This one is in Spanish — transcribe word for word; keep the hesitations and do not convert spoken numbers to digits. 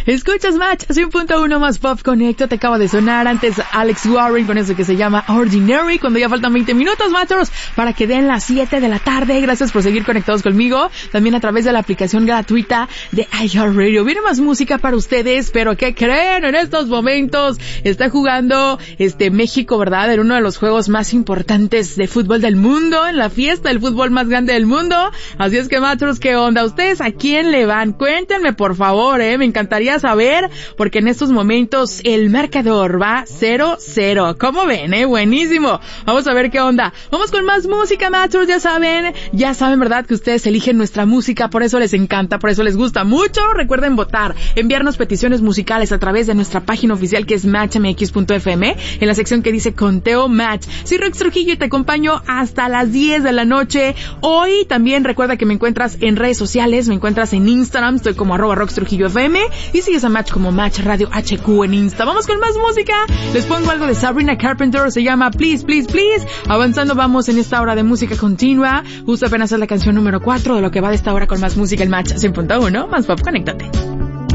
Escuchas Match cien punto uno más Pop Conecto. Te acaba de sonar antes Alex Warren con eso que se llama Ordinary, cuando ya faltan veinte minutos, Matchers, para que den las siete de la tarde. Gracias por seguir conectados conmigo, también a través de la aplicación gratuita de iHeartRadio. Viene más música para ustedes, pero ¿qué creen? En estos momentos está jugando este México, ¿verdad? En uno de los juegos más importantes de fútbol del mundo, en la fiesta del fútbol más grande del mundo. Así es que, Matchers, ¿qué onda? ¿Ustedes a quién le van? Cuéntenme, por favor, eh. Me encantaría saber, porque en estos momentos el marcador va cero cero. ¿Cómo ven, eh? Buenísimo. Vamos a ver qué onda. Vamos con más música, Matchers. Ya saben, ya saben, ¿verdad? Que ustedes eligen nuestra música, por eso les encanta, por eso les gusta mucho. Recuerden votar, enviarnos peticiones musicales a través de nuestra página oficial, que es match m x punto f m, en la sección que dice Conteo Match. Soy Rox Trujillo y te acompaño hasta las diez de la noche. Hoy también recuerda que me encuentras en redes sociales, me encuentras en Instagram, estoy como arroba Rox Trujillo F M, y sigues a Match como Match Radio H Q en Insta. Vamos con más música. Les pongo algo de Sabrina Carpenter, se llama Please, Please, Please. Avanzando vamos en esta hora de música continua. Justo apenas es la canción número cuatro de lo que va de esta hora con más música, el Match cien punto uno más Pop. Conéctate.